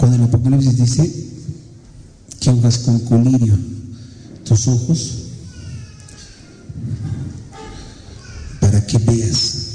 Cuando el Apocalipsis dice que unjas con colirio tus ojos para que veas